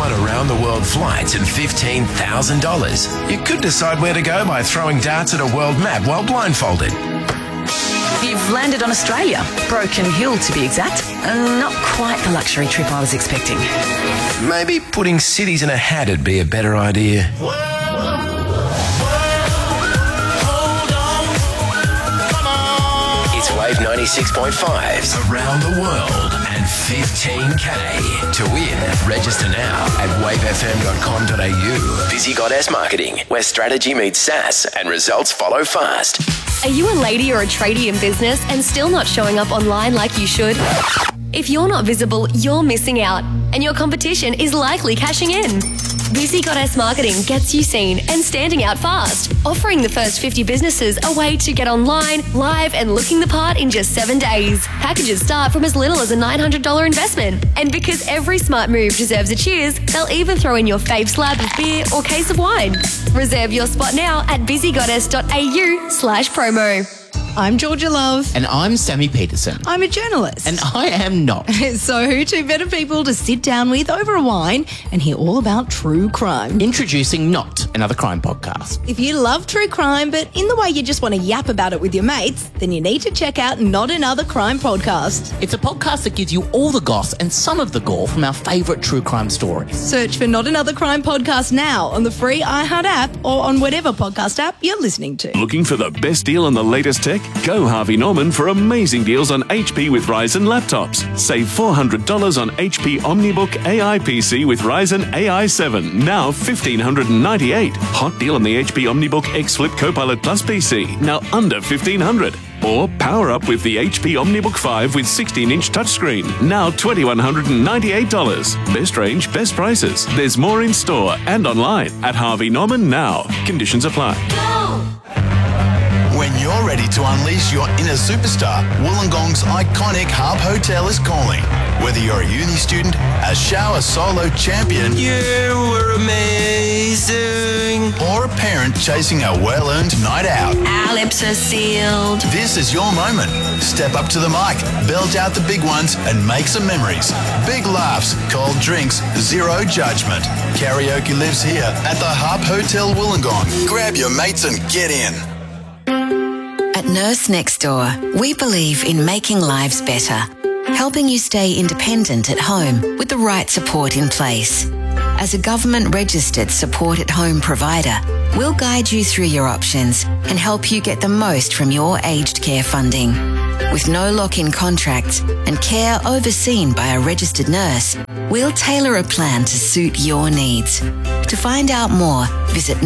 won around-the-world flights and $15,000. You could decide where to go by throwing darts at a world map while blindfolded. You've landed on Australia, Broken Hill to be exact. Not quite the luxury trip I was expecting. Maybe putting cities in a hat'd be a better idea. It's Wave 96.5's Around the World and 15K. To win, register now at wavefm.com.au. Busy Goddess Marketing, where strategy meets SaaS and results follow fast. Are you a lady or a tradie in business and still not showing up online like you should? If you're not visible, you're missing out, and your competition is likely cashing in. Busy Goddess Marketing gets you seen and standing out fast, offering the first 50 businesses a way to get online, live and looking the part in just 7 days. Packages start from as little as a $900 investment. And because every smart move deserves a cheers, they'll even throw in your fave slab of beer or case of wine. Reserve your spot now at busygoddess.au/promo. I'm Georgia Love. And I'm Sammy Peterson. I'm a journalist. And I am not. So who two better people to sit down with over a wine and hear all about true crime? Introducing Not, another crime podcast. If you love true crime, but in the way you just want to yap about it with your mates, then you need to check out Not Another Crime Podcast. It's a podcast that gives you all the goss and some of the gore from our favourite true crime stories. Search for Not Another Crime Podcast now on the free iHeart app or on whatever podcast app you're listening to. Looking for the best deal on the latest tech? Go Harvey Norman for amazing deals on HP with Ryzen laptops. Save $400 on HP OmniBook AI PC with Ryzen AI 7, now $1,598. Hot deal on the HP OmniBook X Flip Copilot Plus PC, now under $1,500. Or power up with the HP OmniBook 5 with 16-inch touchscreen, now $2,198. Best range, best prices. There's more in store and online at Harvey Norman now. Conditions apply. When you're ready to unleash your inner superstar, Wollongong's iconic Harp Hotel is calling. Whether you're a uni student, a shower solo champion, You were amazing. or a parent chasing a well-earned night out, Our lips are sealed. this is your moment. Step up to the mic, belt out the big ones, and make some memories. Big laughs, cold drinks, zero judgment. Karaoke lives here at the Harp Hotel Wollongong. Grab your mates and get in. At Nurse Next Door, we believe in making lives better, helping you stay independent at home with the right support in place. As a government-registered support-at-home provider, we'll guide you through your options and help you get the most from your aged care funding. With no lock-in contracts and care overseen by a registered nurse, we'll tailor a plan to suit your needs. To find out more, visit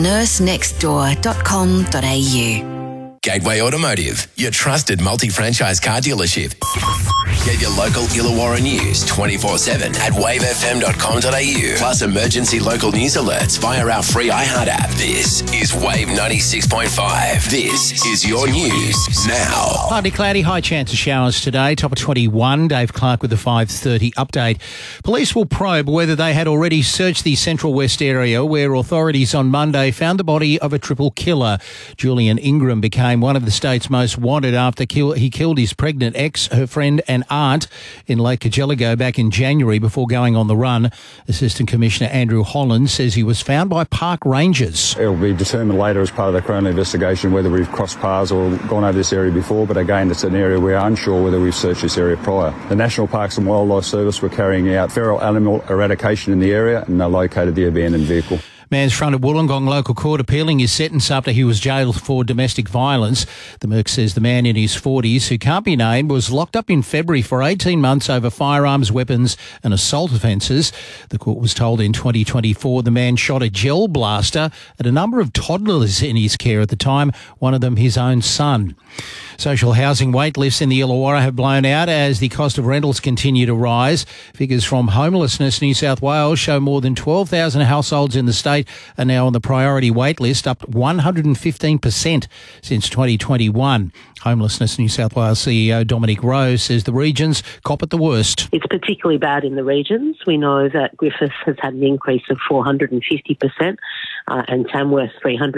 nursenextdoor.com.au. Gateway Automotive, your trusted multi-franchise car dealership. Get your local Illawarra news 24/7 at wavefm.com.au. Plus emergency local news alerts via our free iHeart app. This is Wave 96.5. This is your news now. Partly cloudy, high chance of showers today. Top of 21. Dave Clark with the 5:30 update. Police will probe whether they had already searched the Central West area where authorities on Monday found the body of a triple killer. Julian Ingram became one of the state's most wanted after he killed his pregnant ex, her friend and aunt in Lake Cargelligo back in January before going on the run. Assistant Commissioner Andrew Holland says he was found by park rangers. It will be determined later as part of the criminal investigation whether we've crossed paths or gone over this area before, but again, it's an area we're unsure whether we've searched this area prior. The National Parks and Wildlife Service were carrying out feral animal eradication in the area and they located the abandoned vehicle. Man's fronted Wollongong local court appealing his sentence after he was jailed for domestic violence. The Merc says the man in his 40s, who can't be named, was locked up in February for 18 months over firearms, weapons and assault offences. The court was told in 2024 the man shot a gel blaster at a number of toddlers in his care at the time, one of them his own son. Social housing wait lists in the Illawarra have blown out as the cost of rentals continue to rise. Figures from Homelessness New South Wales show more than 12,000 households in the state are now on the priority wait list, up 115% since 2021. Homelessness New South Wales CEO Dominic Rose says the regions cop at the worst. It's particularly bad in the regions. We know that Griffith has had an increase of 450%. and Tamworth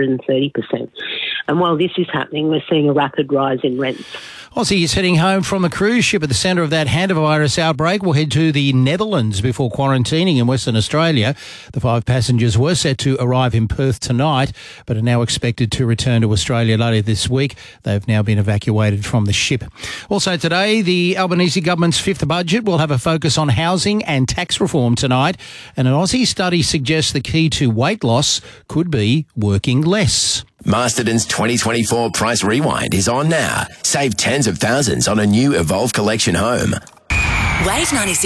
330%. And while this is happening, we're seeing a rapid rise in rents. Aussie is heading home from a cruise ship at the centre of that hantavirus outbreak. Will head to the Netherlands before quarantining in Western Australia. The 5 passengers were set to arrive in Perth tonight, but are now expected to return to Australia later this week. They've now been evacuated from the ship. Also today, the Albanese government's 5th budget will have a focus on housing and tax reform tonight. And an Aussie study suggests the key to weight loss could be working less. Masterton's 2024 Price Rewind is on now. Save tens of thousands on a new Evolve Collection home. Wave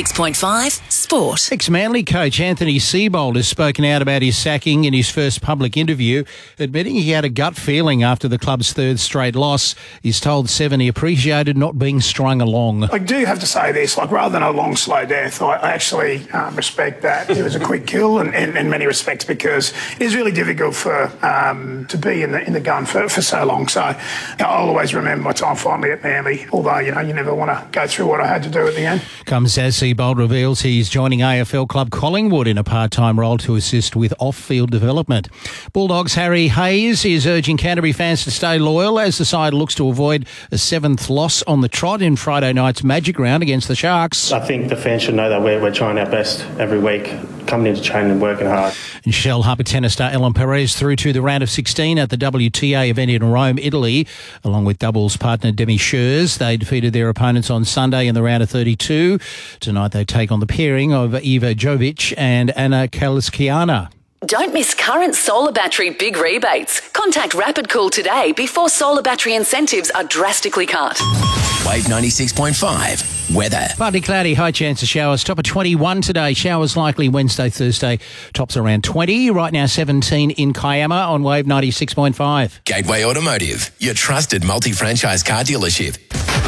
96.5 Sport. Ex-Manly coach Anthony Seibold has spoken out about his sacking in his first public interview, admitting he had a gut feeling after the club's 3rd straight loss. He's told Seven he appreciated not being strung along. I do have to say this, rather than a long, slow death, I actually respect that. It was a quick kill in many respects, because it is really difficult for to be in the gun for so long. So I'll always remember my time finally at Manly, although, you never want to go through what I had to do at the end. Comes as Seibold reveals he's joining AFL club Collingwood in a part-time role to assist with off-field development. Bulldogs' Harry Hayes is urging Canterbury fans to stay loyal as the side looks to avoid a 7th loss on the trot in Friday night's Magic Round against the Sharks. I think the fans should know that we're trying our best every week, coming into training and working hard. And Shell Harbour tennis star Ellen Perez through to the round of 16 at the WTA event in Rome, Italy, along with doubles partner Demi Scherz. They defeated their opponents on Sunday in the round of 32. Tonight they take on the pairing of Iva Jovic and Anna Kaliskiana. Don't miss current solar battery big rebates. Contact Rapid Cool today before solar battery incentives are drastically cut. Wave 96.5 weather. Partly cloudy, high chance of showers. Top of 21 today. Showers likely Wednesday, Thursday. Tops around 20. Right now 17 in Kiama on Wave 96.5. Gateway Automotive, your trusted multi-franchise car dealership.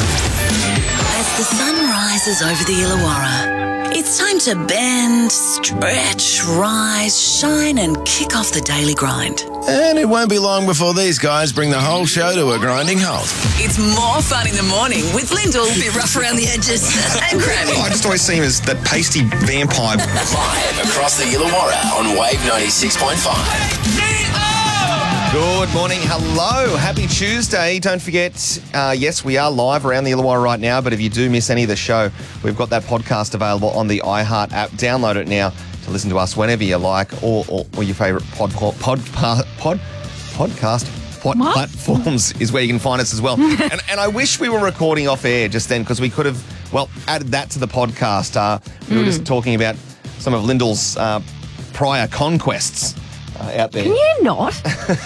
As the sun rises over the Illawarra, it's time to bend, stretch, rise, shine and kick off the daily grind. And it won't be long before these guys bring the whole show to a grinding halt. It's more fun in the morning with Lyndall, a bit rough around the edges, and Grammy. I just always see him as that pasty vampire. Live across the Illawarra on Wave 96.5. Good morning. Hello. Happy Tuesday. Don't forget, yes, we are live around the Illawarra right now, but if you do miss any of the show, we've got that podcast available on the iHeart app. Download it now to listen to us whenever you like, or your favourite podcast platforms is where you can find us as well. and I wish we were recording off air just then, because we could have, added that to the podcast. We were just talking about some of Lyndall's prior conquests out there. Can you not?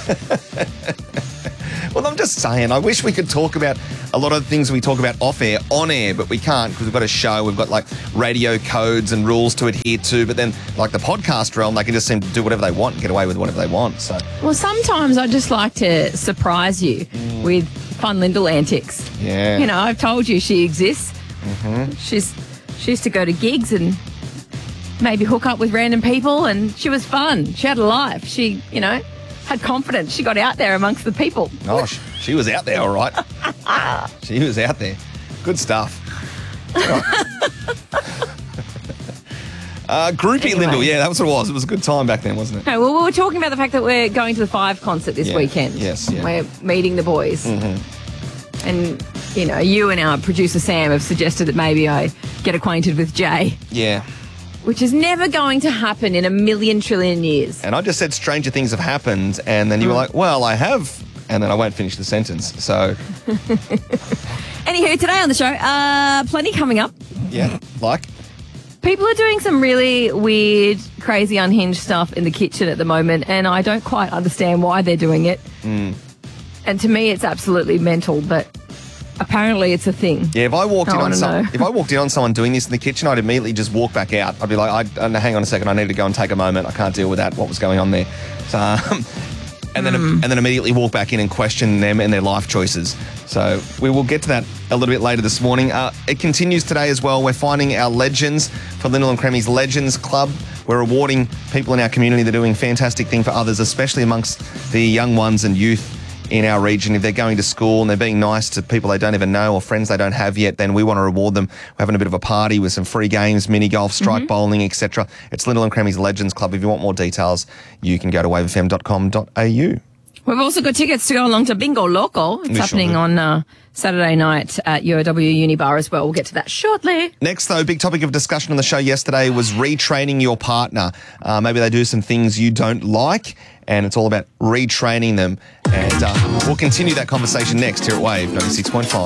Well, I'm just saying, I wish we could talk about a lot of the things we talk about off air, on air, but we can't, because we've got a show, we've got radio codes and rules to adhere to, but then the podcast realm, they can just seem to do whatever they want and get away with whatever they want. So, well, sometimes I just like to surprise you with fun Lyndall antics. Yeah. I've told you she exists. Mm-hmm. She used to go to gigs and maybe hook up with random people, and she was fun. She had a life. She, had confidence. She got out there amongst the people. Oh, she was out there, all right. She was out there. Good stuff. Groupie anyway. Lyndall, yeah, that was what it was. It was a good time back then, wasn't it? No, well, we were talking about the fact that we're going to the 5 concert this weekend. Yes, yeah. We're meeting the boys. Mm-hmm. And, you and our producer Sam have suggested that maybe I get acquainted with Jay. Yeah. Which is never going to happen in a million trillion years. And I just said stranger things have happened, and then you were like, well, I have, and then I won't finish the sentence, so. Anywho, today on the show, plenty coming up. Yeah, like? People are doing some really weird, crazy, unhinged stuff in the kitchen at the moment, and I don't quite understand why they're doing it. Mm. And to me, it's absolutely mental, but apparently it's a thing. Yeah, if I walked in on someone doing this in the kitchen, I'd immediately just walk back out. I'd be like, hang on a second, I need to go and take a moment. I can't deal with that, what was going on there. So, and then immediately walk back in and question them and their life choices. So we will get to that a little bit later this morning. It continues today as well. We're finding our legends for Lyndall and Cremy's Legends Club. We're rewarding people in our community that are doing a fantastic thing for others, especially amongst the young ones and youth in our region. If they're going to school and they're being nice to people they don't even know or friends they don't have yet, then we want to reward them. We're having a bit of a party with some free games, mini golf, strike bowling, etc. It's Lyndall and Cremy's Legends Club. If you want more details, you can go to wavefm.com.au. We've also got tickets to go along to Bingo Local. It's happening on Saturday night at UOW Unibar as well. We'll get to that shortly. Next, though, big topic of discussion on the show yesterday was retraining your partner. Maybe they do some things you don't like, and it's all about retraining them. And we'll continue that conversation next here at Wave 96.5.